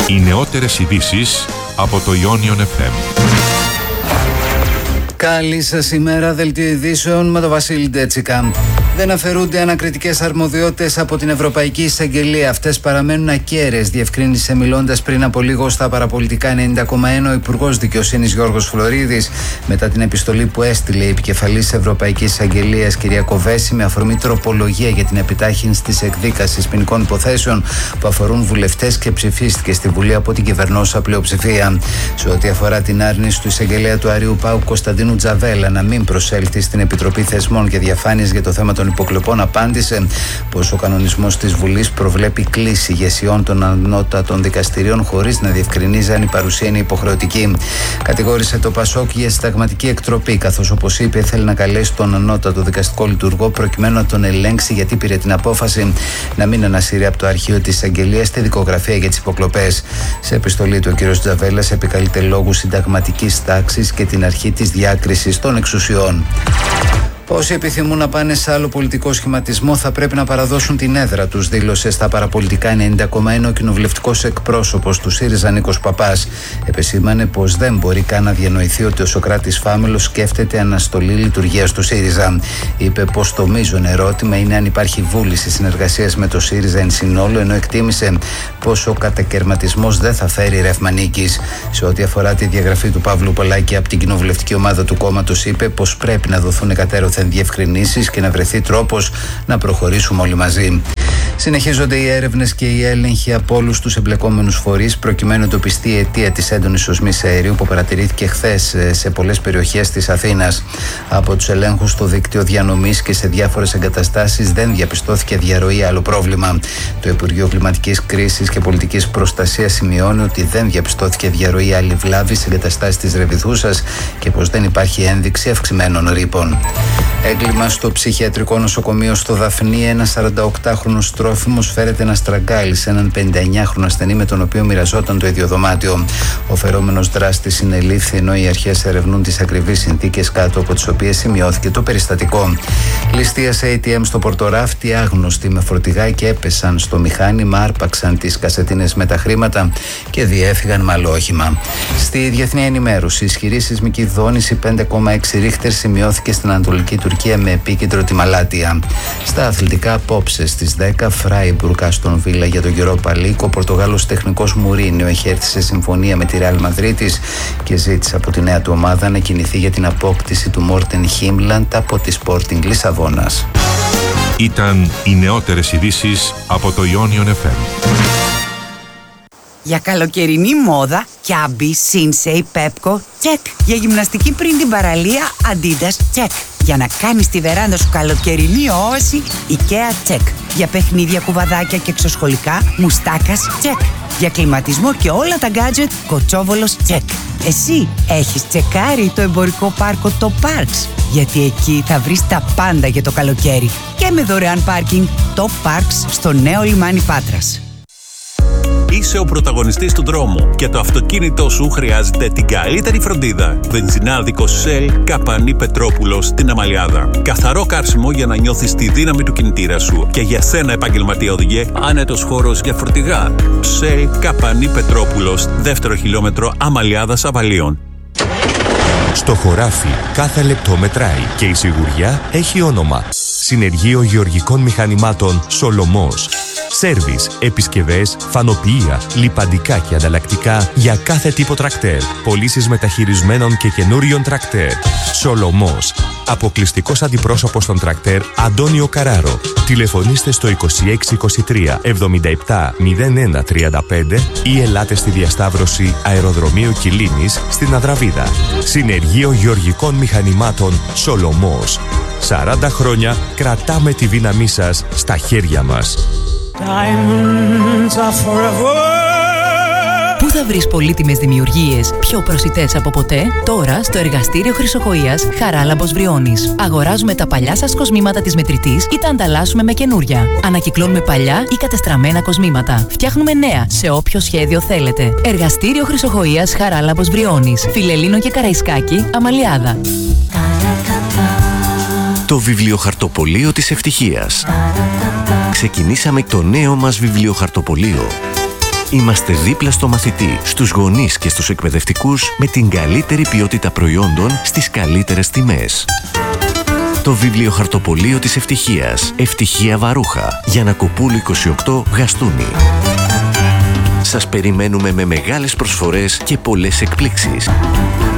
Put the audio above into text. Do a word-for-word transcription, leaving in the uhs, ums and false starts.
Οι νεότερες ειδήσεις από το Ionion εφ εμ. Καλή σας ημέρα, δελτίο ειδήσεων με τον Βασίλη Ντέτσικα. Δεν αφαιρούνται ανακριτικές αρμοδιότητες από την Ευρωπαϊκή Εισαγγελία. Αυτές παραμένουν ακέραιες, διευκρίνησε μιλώντας πριν από λίγο στα παραπολιτικά ενενήντα κόμμα ένα ο Υπουργός Δικαιοσύνης Γιώργος Φλωρίδης, μετά την επιστολή που έστειλε η επικεφαλής Ευρωπαϊκής Εισαγγελίας κυρία Κοβέση με αφορμή τροπολογία για την επιτάχυνση της εκδίκασης ποινικών υποθέσεων που αφορούν βουλευτές και ψηφίστηκε στη Βουλή από την κυβερνόσα πλειοψηφία. Σε ό,τι αφορά την άρνηση του εισαγγελέα του Αριού ΠΑΟΚ Κωνσταντίνου Τζαβέλα να μην προσέλθει στην Επιτροπή Θεσμών και Διαφάνειας για το θέμα των υποκλοπών, απάντησε πως ο κανονισμός της Βουλής προβλέπει κλίση ηγεσιών των ανώτατων δικαστηρίων χωρίς να διευκρινίζει αν η παρουσία είναι υποχρεωτική. Κατηγόρησε το Πασόκ για συνταγματική εκτροπή, καθώς όπως είπε θέλει να καλέσει τον ανώτατο δικαστικό λειτουργό προκειμένου να τον ελέγξει γιατί πήρε την απόφαση να μην ανασύρει από το αρχείο της εισαγγελίας τη δικογραφία για τις υποκλοπές. Σε επιστολή του ο κ. Τζαβέλας επικαλείται λόγους συνταγματικής τάξης και την αρχή της διάκρισης των εξουσιών. Όσοι επιθυμούν να πάνε σε άλλο πολιτικό σχηματισμό θα πρέπει να παραδώσουν την έδρα τους, δήλωσε στα παραπολιτικά ενενήντα κόμμα ένα ο κοινοβουλευτικός εκπρόσωπος του ΣΥΡΙΖΑ Νίκος Παπάς. Επεσήμανε πως δεν μπορεί καν να διανοηθεί ότι ο Σωκράτης Φάμελος σκέφτεται αναστολή λειτουργίας του ΣΥΡΙΖΑ. Είπε πως το μείζον ερώτημα είναι αν υπάρχει βούληση συνεργασίας με το ΣΥΡΙΖΑ εν συνόλου, ενώ εκτίμησε πως ο κατακαιρματισμός δεν θα φέρει ρεύμα νίκης. Σε ό,τι αφορά τη διαγραφή του Παύλου Πολάκη από την κοινοβουλευτική ομάδα του κόμματος, είπε πως πρέπει να δοθούν εκατέρωθεν διευκρινήσεις και να βρεθεί τρόπος να προχωρήσουμε όλοι μαζί. Συνεχίζονται οι έρευνες και οι έλεγχοι από όλους τους εμπλεκόμενους φορείς προκειμένου να εντοπιστεί η αιτία της έντονης οσμής αερίου που παρατηρήθηκε χθες σε πολλές περιοχές της Αθήνας. Από τους ελέγχους στο δίκτυο διανομής και σε διάφορες εγκαταστάσεις δεν διαπιστώθηκε διαρροή άλλο πρόβλημα. Το Υπουργείο Κλιματικής Κρίσης και Πολιτικής Προστασίας σημειώνει ότι δεν διαπιστώθηκε διαρροή άλλη βλάβη σε εγκαταστάσεις της Ρεβιθούσας και πως δεν υπάρχει ένδειξη αυξημένων ρήπων. Έγκλημα στο ψυχιατρικό νοσοκομείο στο Δαφνί. Ένας σαρανταοκτάχρονος τρόφιμος φέρεται να στραγγάλει σε έναν πενηνταεννιάχρονο ασθενή με τον οποίο μοιραζόταν το ίδιο δωμάτιο. Ο φερόμενος δράστης συνελήφθη ενώ οι αρχές ερευνούν τις ακριβείς συνθήκες κάτω από τις οποίες σημειώθηκε το περιστατικό. Ληστεία σε έι τι εμ στο Πορτοράφτη, άγνωστοι με φορτηγάκι έπεσαν στο μηχάνημα, άρπαξαν τις κασετίνες με τα χρήματα και διέφυγαν με άλλο όχημα. Στη διεθνή ενημέρωση, ισχυρή σεισμική δόνηση πέντε κόμμα έξι ρίχτερ σημειώθηκε στην Ανατολική Τουρκία με επίκεντρο τη Μαλάτια. Στα αθλητικά, απόψε στις δέκα, Φράιμπουργκ Άστον Βίλα για τον Europa League. Ο Πορτογάλος τεχνικός Μουρίνιο έχει έρθει σε συμφωνία με τη Ρεάλ Μαδρίτης και ζήτησε από τη νέα του ομάδα να κινηθεί για την απόκτηση του Μόρτεν Χίμλαντ από τη Sporting Λισαβόνας. Ήταν οι νεότερες ειδήσεις από το Ionion εφ εμ. Για καλοκαιρινή μόδα, Κιάμπι, Σίνσεϊ, Πέπκο, τσεκ. Για γυμναστική πριν την παραλία, Αντίντας, τσεκ. Για να κάνεις τη βεράντα σου καλοκαιρινή όαση, IKEA, τσεκ. Για παιχνίδια, κουβαδάκια και εξωσχολικά, Μουστάκας, τσεκ. Για κλιματισμό και όλα τα γκάτζετ, Κοτσόβολος, τσεκ. Εσύ έχεις τσεκάρει το εμπορικό πάρκο το Parks? Γιατί εκεί θα βρεις τα πάντα για το καλοκαίρι. Και με δωρεάν πάρκινγκ, το Parks στο νέο λιμάνι Πάτρας. Είσαι ο πρωταγωνιστής του δρόμου και το αυτοκίνητό σου χρειάζεται την καλύτερη φροντίδα. Βενζινάδικο Shell Καπανή Πετρόπουλος στην Αμαλιάδα. Καθαρό κάρσιμο για να νιώθεις τη δύναμη του κινητήρα σου. Και για σένα, επαγγελματία οδηγέ, άνετος χώρος για φορτηγά. Shell Καπανή Πετρόπουλος, δεύτερο χιλιόμετρο Αμαλιάδας Αβαλίων. Στο χωράφι κάθε λεπτό μετράει και η σιγουριά έχει όνομα. Συνεργείο Γεωργικών Μηχανημάτων Σολομός. Σέρβις, επισκευές, φανοποιεία, λιπαντικά και ανταλλακτικά για κάθε τύπο τρακτέρ. Πωλήσεις μεταχειρισμένων και καινούριων τρακτέρ. Σολομός. Αποκλειστικός αντιπρόσωπος των τρακτέρ Αντώνιο Καράρο. Τηλεφωνήστε στο είκοσι έξι είκοσι τρία εβδομήντα επτά μηδέν ένα τριάντα πέντε ή ελάτε στη διασταύρωση Αεροδρομίου Κιλίνης στην Αδραβίδα. Συνεργείο Γεωργικών Μηχανημάτων Σολομός. σαράντα χρόνια κρατάμε τη δύναμή σας στα χέρια μας. Πού θα βρεις πολύτιμες δημιουργίες πιο προσιτές από ποτέ? Τώρα στο εργαστήριο Χρυσοχοΐας Χαράλαμπος Βριώνης. Αγοράζουμε τα παλιά σας κοσμήματα της μετρητής ή τα ανταλλάσσουμε με καινούρια. Ανακυκλώνουμε παλιά ή κατεστραμμένα κοσμήματα. Φτιάχνουμε νέα σε όποιο σχέδιο θέλετε. Εργαστήριο Χρυσοχοΐας Χαράλαμπος Βριώνης. Φιλελλήνο και Καραϊσκάκη, Αμαλιάδα. Το βιβλιοχαρτοπωλείο της ευτυχίας. Ξεκινήσαμε το νέο μας βιβλιοχαρτοπωλείο. Είμαστε δίπλα στο μαθητή, στους γονείς και στους εκπαιδευτικούς με την καλύτερη ποιότητα προϊόντων στις καλύτερες τιμές. Το βιβλιοχαρτοπωλείο της Ευτυχίας. Ευτυχία Βαρούχα. Γιαννακοπούλου είκοσι οκτώ, Γαστούνι. Σας περιμένουμε με μεγάλες προσφορές και πολλές εκπλήξεις.